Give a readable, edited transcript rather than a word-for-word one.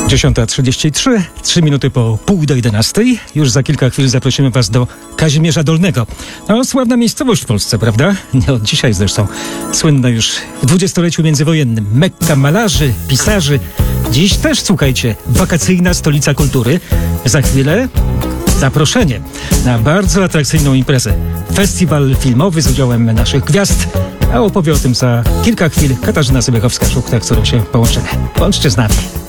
10:33, 3 minuty po 10:30. Już za kilka chwil zaprosimy Was do Kazimierza Dolnego. No, sławna miejscowość w Polsce, prawda? Nie od dzisiaj zresztą. Słynna już w dwudziestoleciu międzywojennym. Mekka malarzy, pisarzy. Dziś też, słuchajcie, wakacyjna stolica kultury. Za chwilę zaproszenie na bardzo atrakcyjną imprezę. Festiwal filmowy z udziałem naszych gwiazd. A opowie o tym za kilka chwil Katarzyna Sybiechowska-Szukta, z którą się połączymy. Bądźcie z nami.